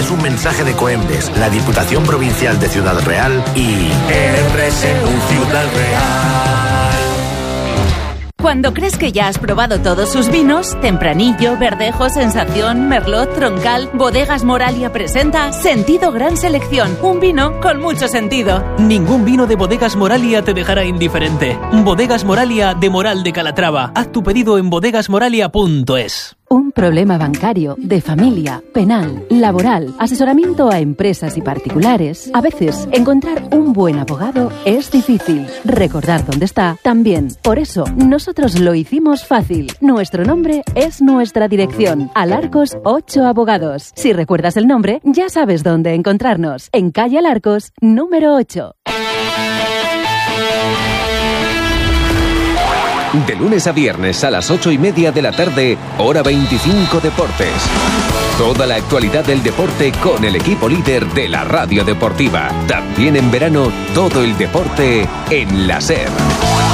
es un mensaje de Coembes, la Diputación Provincial de Ciudad Real y RSU Ciudad Real. Cuando crees que ya has probado todos sus vinos, Tempranillo, Verdejo, Sensación, Merlot, Troncal, Bodegas Moralia presenta Sentido Gran Selección, un vino con mucho sentido. Ningún vino de Bodegas Moralia te dejará indiferente. Bodegas Moralia de Moral de Calatrava. Haz tu pedido en bodegasmoralia.es. Un problema bancario, de familia, penal, laboral, asesoramiento a empresas y particulares. A veces, encontrar un buen abogado es difícil. Recordar dónde está también. Por eso, nosotros lo hicimos fácil. Nuestro nombre es nuestra dirección. Alarcos 8 Abogados. Si recuerdas el nombre, ya sabes dónde encontrarnos. En calle Alarcos, número 8. De lunes a viernes a las 8:30 de la tarde, Hora 25 Deportes. Toda la actualidad del deporte con el equipo líder de la radio deportiva. También en verano, todo el deporte en la SER.